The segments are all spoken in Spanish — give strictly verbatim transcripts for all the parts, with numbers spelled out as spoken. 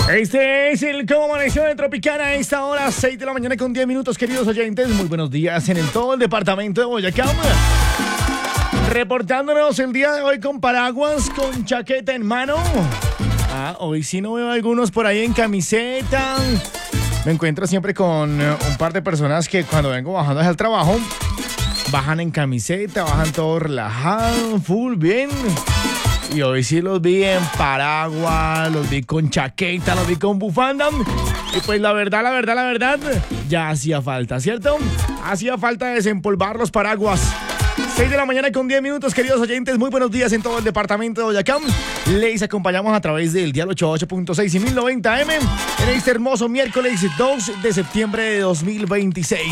Este es el Cómo Amaneció de Tropicana a esta hora, seis de la mañana con diez minutos, queridos oyentes. Muy buenos días en el todo el departamento de Boyacá. Reportándonos el día de hoy con paraguas, con chaqueta en mano. Ah, hoy sí no veo a algunos por ahí en camiseta. Me encuentro siempre con un par de personas que cuando vengo bajando hacia el trabajo, bajan en camiseta, bajan todo relajado, full, bien. Y hoy sí los vi en paraguas, los vi con chaqueta, los vi con bufanda. Y pues la verdad, la verdad, la verdad, ya hacía falta, ¿cierto? Hacía falta desempolvar los paraguas. seis de la mañana con diez minutos, queridos oyentes. Muy buenos días en todo el departamento de Boyacá. Les acompañamos a través del dial ochenta y ocho punto seis y mil noventa eme en este hermoso miércoles dos de septiembre de dos mil veintiséis.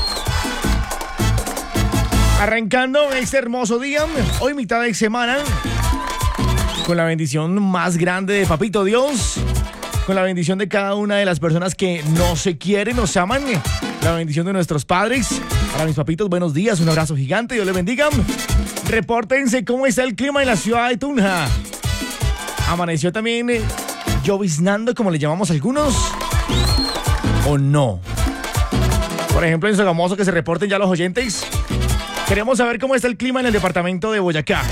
Arrancando este hermoso día, hoy mitad de semana, con la bendición más grande de Papito Dios, con la bendición de cada una de las personas que nos se quieren, nos aman, la bendición de nuestros padres. Para mis papitos, buenos días, un abrazo gigante, Dios les bendiga. Repórtense cómo está el clima en la ciudad de Tunja. ¿Amaneció también eh, lloviznando, como le llamamos algunos, o no? Por ejemplo, en Sogamoso, que se reporten ya los oyentes. Queremos saber cómo está el clima en el departamento de Boyacá.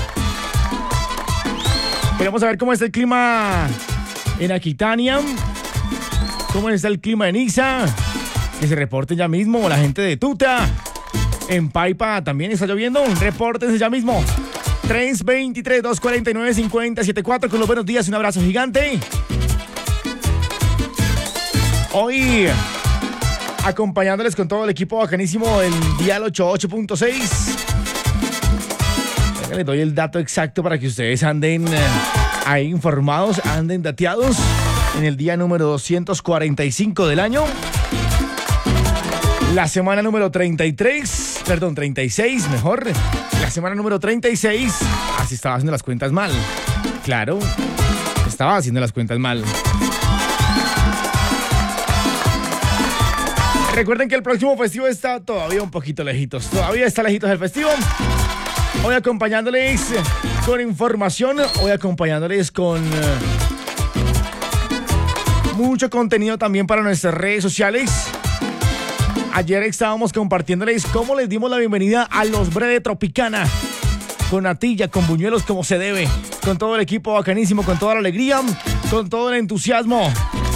Queremos saber cómo está el clima en Aquitania, cómo está el clima en Iza, que se reporten ya mismo la gente de Tuta. En Paipa también está lloviendo, repórtense ya mismo. tres veintitrés, doscientos cuarenta y nueve, cincuenta setenta y cuatro con los buenos días y un abrazo gigante. Hoy, acompañándoles con todo el equipo bacanísimo del dial ochenta y ocho punto seis. Les doy el dato exacto para que ustedes anden eh, ahí informados, anden dateados en el día número doscientos cuarenta y cinco del año. La semana número treinta y tres, perdón, treinta y seis, mejor. La semana número treinta y seis. Así estaba haciendo las cuentas mal. Claro, estaba haciendo las cuentas mal. Recuerden que el próximo festivo está todavía un poquito lejitos. Todavía está lejitos el festivo. Hoy acompañándoles con información, hoy acompañándoles con uh, mucho contenido también para nuestras redes sociales. Ayer estábamos compartiéndoles cómo les dimos la bienvenida a los Bre de Tropicana, con natilla, con buñuelos como se debe, con todo el equipo bacanísimo, con toda la alegría, con todo el entusiasmo.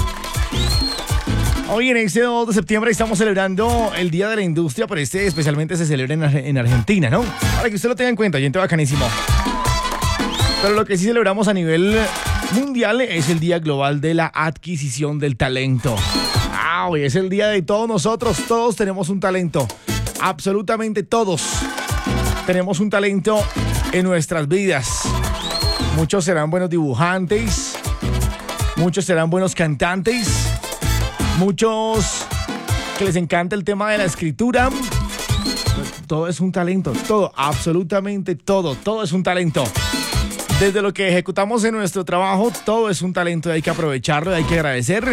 Hoy en este dos de septiembre estamos celebrando el Día de la Industria, pero este especialmente se celebra en, en Argentina, ¿no? Para que usted lo tenga en cuenta, gente bacanísimo. Pero lo que sí celebramos a nivel mundial es el Día Global de la Adquisición del Talento. Ah, hoy es el día de todos nosotros, todos tenemos un talento. Absolutamente todos tenemos un talento en nuestras vidas. Muchos serán buenos dibujantes, muchos serán buenos cantantes, muchos que les encanta el tema de la escritura. Todo es un talento, todo, absolutamente todo, todo es un talento. Desde lo que ejecutamos en nuestro trabajo, todo es un talento y hay que aprovecharlo, y hay que agradecer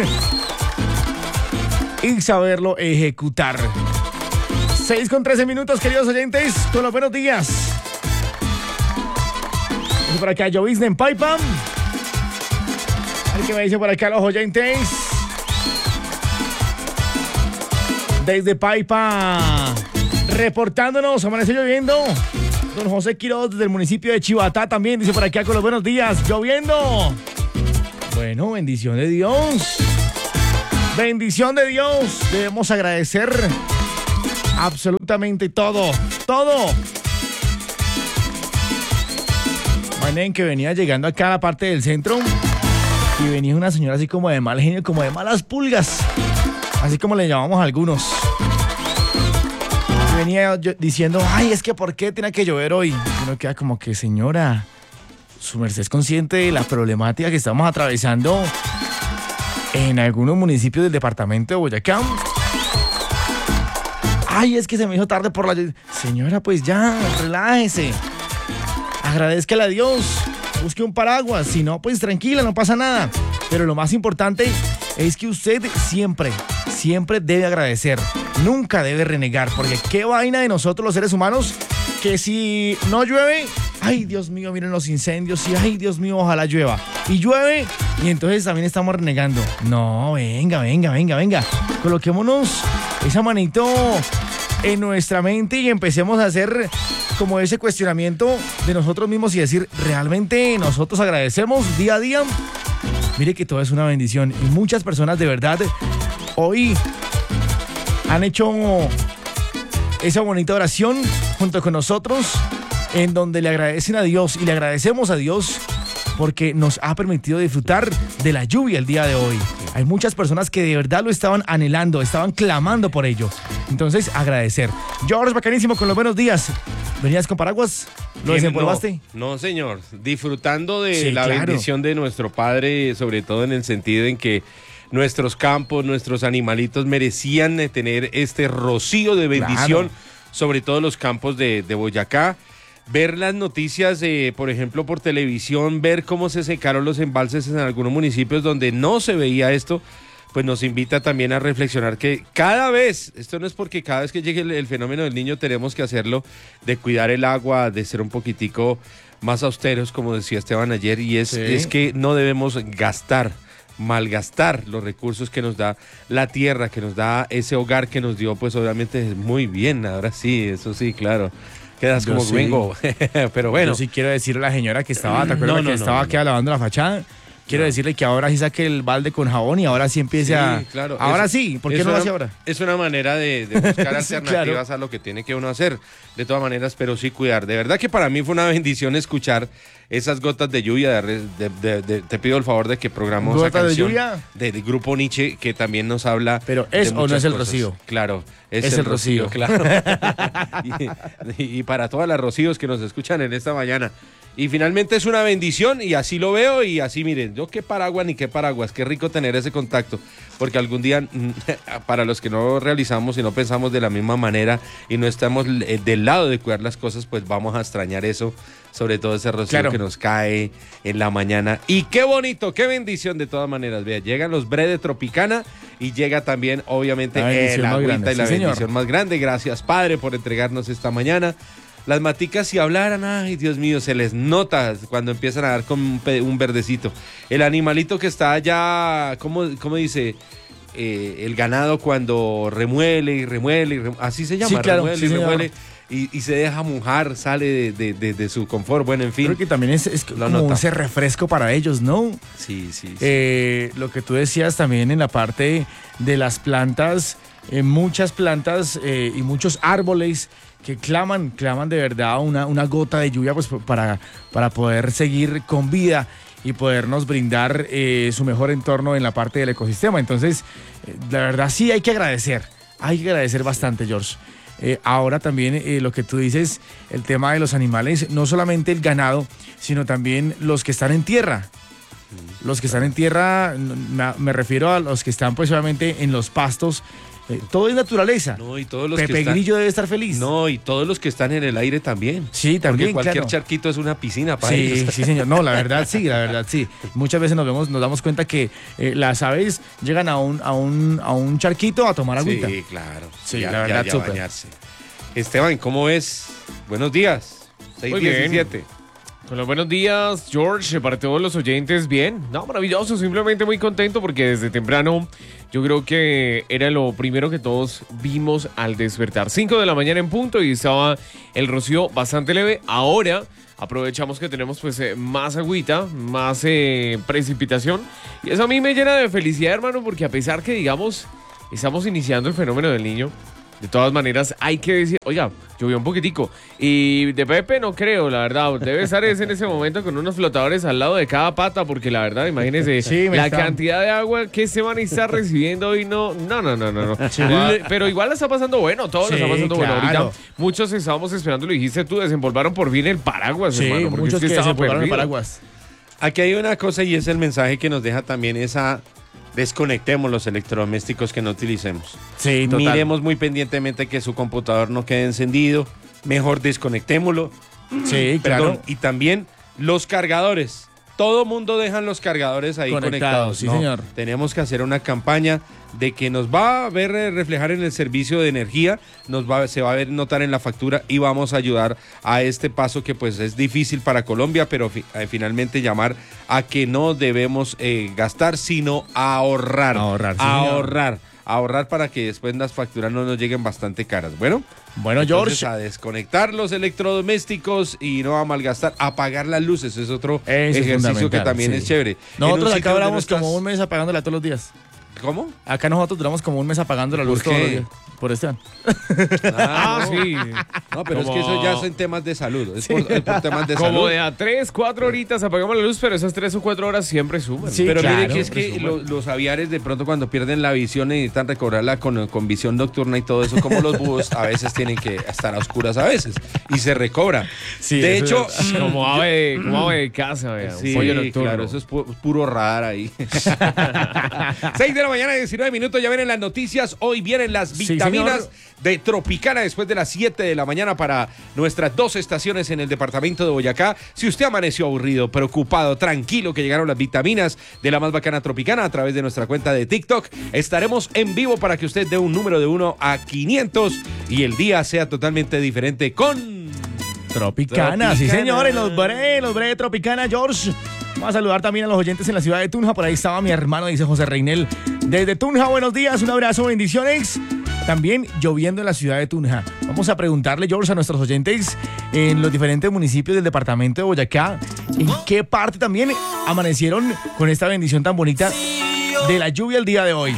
y saberlo ejecutar. seis con trece minutos, queridos oyentes, con los buenos días. Y por acá llovizna en Paipa. El que me dice por acá los oyentes. Desde Paipa, reportándonos, amaneció lloviendo. Don José Quiroz, desde el municipio de Chivatá, también dice por acá con los buenos días, lloviendo. Bueno, bendición de Dios. Bendición de Dios. Debemos agradecer absolutamente todo, todo. Imaginen que venía llegando acá a la parte del centro y venía una señora así como de mal genio, como de malas pulgas. Así como le llamamos a algunos. Y venía yo diciendo, ay, es que ¿por qué tiene que llover hoy? Y uno queda como que, señora, su merced es consciente de la problemática que estamos atravesando en algunos municipios del departamento de Boyacá. Ay, es que se me hizo tarde por la lluvia. Señora, pues ya, relájese. Agradézcale a Dios. Busque un paraguas. Si no, pues tranquila, no pasa nada. Pero lo más importante es que usted siempre, siempre debe agradecer. Nunca debe renegar. Porque qué vaina de nosotros los seres humanos, que si no llueve, ay Dios mío, miren los incendios, y ay Dios mío, ojalá llueva. Y llueve, y entonces también estamos renegando. No, venga, venga, venga, venga. Coloquémonos esa manito en nuestra mente y empecemos a hacer como ese cuestionamiento de nosotros mismos y decir, ¿realmente nosotros agradecemos día a día? Mire que todo es una bendición y muchas personas de verdad hoy han hecho esa bonita oración junto con nosotros en donde le agradecen a Dios y le agradecemos a Dios porque nos ha permitido disfrutar de la lluvia el día de hoy. Hay muchas personas que de verdad lo estaban anhelando, estaban clamando por ello. Entonces, agradecer. George, bacanísimo, con los buenos días. ¿Venías con paraguas? ¿Lo desempolvaste? No, no, señor. Disfrutando de Sí, la claro. bendición de nuestro Padre, sobre todo en el sentido en que nuestros campos, nuestros animalitos merecían eh, tener este rocío de bendición, Claro. sobre todo los campos de, de Boyacá. Ver las noticias, eh, por ejemplo, por televisión, ver cómo se secaron los embalses en algunos municipios donde no se veía esto, pues nos invita también a reflexionar que cada vez, esto no es porque cada vez que llegue el, el fenómeno del niño tenemos que hacerlo, de cuidar el agua, de ser un poquitico más austeros, como decía Esteban ayer, y es, Sí. es que no debemos gastar, malgastar los recursos que nos da la tierra, que nos da ese hogar que nos dio, pues obviamente muy bien, ahora sí, eso sí, claro. Quedas Yo como sí. gringo, pero bueno. Yo sí quiero decirle a la señora que estaba, ¿te acuerdas No, que no, no, estaba no, aquí no. lavando la fachada? Quiero No. decirle que ahora sí saque el balde con jabón y ahora sí empiece Sí, a... claro. Ahora Es- sí, ¿por qué es no lo una- hace ahora? Es una manera de, de buscar Sí, alternativas claro. a lo que tiene que uno hacer. De todas maneras, pero sí cuidar. De verdad que para mí fue una bendición escuchar esas gotas de lluvia. De, re- de- de- de- te pido el favor de que programemos esa ¿Gotas de canción lluvia? de- del grupo Nietzsche, que también nos habla. Pero de ¿es o no muchas es el cosas. rocío? Claro, es, Es el, el rocío, rocío. claro. y, y para todas las rocíos que nos escuchan en esta mañana. Y finalmente es una bendición y así lo veo y así miren, yo qué paraguas ni qué paraguas, qué rico tener ese contacto, porque algún día mm, para los que no realizamos y no pensamos de la misma manera y no estamos eh, del lado de cuidar las cosas, pues vamos a extrañar eso, sobre todo ese rocío Claro. que nos cae en la mañana. Y qué bonito, qué bendición de todas maneras, vea, llegan los bre de Tropicana y llega también obviamente La bendición el más agüita grande, y la sí, señor. bendición más grande. Gracias, Padre, por entregarnos esta mañana. Las maticas si hablaran, ay Dios mío, se les nota cuando empiezan a dar con un, pe- un verdecito. El animalito que está allá, ¿cómo, cómo dice? Eh, el ganado cuando remuele y remuele, y rem- así se llama, Sí, claro, remuele sí, y señor. remuele y, y se deja mojar, sale de, de- de- de su confort, bueno, en fin. Creo que también es, es Lo como nota. ese refresco para ellos, ¿no? Sí, sí, sí. Eh, lo que tú decías también en la parte de las plantas, eh, muchas plantas eh, y muchos árboles que claman, claman de verdad una, una gota de lluvia pues, para, para poder seguir con vida y podernos brindar eh, su mejor entorno en la parte del ecosistema. Entonces, eh, la verdad sí hay que agradecer, hay que agradecer bastante, George. Eh, ahora también eh, lo que tú dices, el tema de los animales, no solamente el ganado, sino también los que están en tierra. Los que están en tierra, me, me refiero a los que están pues obviamente en los pastos. Eh, todo es naturaleza. No, y todos los que Pepe están... Grillo debe estar feliz. No, y todos los que están en el aire también. Sí, también, Porque cualquier claro. charquito es una piscina para Sí, ellos. sí, señor. No, la verdad sí, la verdad sí. Muchas veces nos vemos, nos damos cuenta que eh, las aves llegan a un, a un, a un charquito a tomar agüita. Sí, claro. Sí, Ya- la ya- verdad, ya súper. bañarse. Esteban, ¿cómo ves? Buenos días. seis Muy bien. diecisiete. Con los buenos días, George, para todos los oyentes, bien. No, maravilloso, simplemente muy contento porque desde temprano yo creo que era lo primero que todos vimos al despertar. cinco de la mañana en punto y estaba el rocío bastante leve. Ahora aprovechamos que tenemos pues eh, más agüita, más eh, precipitación. Y eso a mí me llena de felicidad, hermano, porque a pesar que, digamos, estamos iniciando el fenómeno del niño, de todas maneras, hay que decir, oiga, llovió un poquitico. Y de Pepe no creo, la verdad. Debe estar ese en ese momento con unos flotadores al lado de cada pata, porque la verdad, imagínese Sí, me la está- cantidad de agua que se van a estar recibiendo hoy. No, no, no, no, no. no. Sí, Le- Pero igual la está pasando bueno, todo lo Sí, está pasando bueno. claro. Ahorita muchos estábamos esperando, lo dijiste tú, desempolvaron por fin el paraguas, Sí, hermano. Porque muchos es que que estaba se volaron el perdido. paraguas. Aquí hay una cosa y es el mensaje que nos deja también esa... Desconectemos los electrodomésticos que no utilicemos. Sí, total. Miremos muy pendientemente que su computador no quede encendido. Mejor desconectémoslo. Sí, claro. Perdón. Y también los cargadores. todo mundo dejan los cargadores ahí Conectados, conectados. sí, No, señor. tenemos que hacer una campaña de que nos va a ver eh, reflejar en el servicio de energía, nos va, se va a ver notar en la factura y vamos a ayudar a este paso que pues es difícil para Colombia, pero fi- eh, finalmente llamar a que no debemos eh, gastar, sino ahorrar. Ahorrar, sí, señor. ahorrar. Ahorrar para que después las facturas no nos lleguen bastante caras. Bueno, Bueno, entonces, George. a desconectar los electrodomésticos y no a malgastar, apagar las luces, es otro Eso es ejercicio que fundamental, también sí. es chévere. En Nosotros un acá sitio donde duramos no estás- como un mes apagándola todos los días. ¿Cómo? Acá nosotros duramos como un mes apagando la ¿Por luz todos los qué? días. Por Esteban. Ah, sí. No, pero Como- es que eso ya son temas de salud, es por, es por temas de Como salud. de a tres, cuatro horitas apagamos la luz, pero esas tres o cuatro horas siempre suman. Sí, Pero claro, mire que es siempre que suma. lo- los aviares de pronto cuando pierden la visión necesitan recobrarla con, con visión nocturna y todo eso, como los búhos a veces tienen que estar a oscuras a veces y se recobra. Sí, de eso hecho, es- Como ave, como ave de casa, vea. sí, un pollo nocturno. claro, eso es pu- puro radar ahí. seis de la mañana, diecinueve minutos, ya vienen las noticias, hoy vienen las Sí, vitaminas señor. de Tropicana después de las siete de la mañana para nuestras dos estaciones en el departamento de Boyacá. Si usted amaneció aburrido, preocupado, tranquilo que llegaron las vitaminas de la más bacana Tropicana a través de nuestra cuenta de TikTok, estaremos en vivo para que usted dé un número de uno a quinientos y el día sea totalmente diferente con... Tropicana, sí Tropicana. señores, los bre, los bre de Tropicana, George. Vamos a saludar también a los oyentes en la ciudad de Tunja. Por ahí estaba mi hermano, dice José Reinel. Desde Tunja, buenos días, un abrazo, bendiciones. También lloviendo en la ciudad de Tunja. Vamos a preguntarle, George, a nuestros oyentes en los diferentes municipios del departamento de Boyacá, en qué parte también amanecieron con esta bendición tan bonita de la lluvia el día de hoy.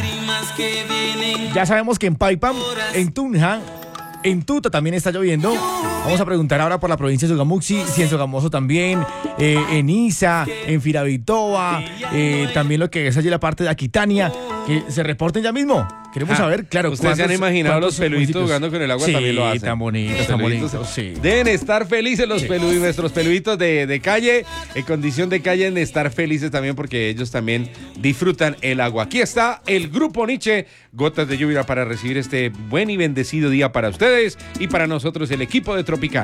Ya sabemos que en Paipam, en Tunja, en Tuta también está lloviendo. Vamos a preguntar ahora por la provincia de Sogamuxi, si en Sogamoso también, eh, en Isa, en Firavitoa, eh, también lo que es allí la parte de Aquitania, que se reporten ya mismo. Queremos Ah, saber, claro, ustedes se han cuántos- imaginado cuántos los peluditos municipios. jugando con el agua, Sí, también lo hacen. tan bonitos, Los tan peluditos. bonitos, sí. Deben estar felices los pelu- nuestros peluditos de, de calle, en condición de calle, deben estar felices también porque ellos también disfrutan el agua. Aquí está el Grupo Nietzsche, gotas de lluvia para recibir este buen y bendecido día para ustedes y para nosotros, el equipo de Tropical.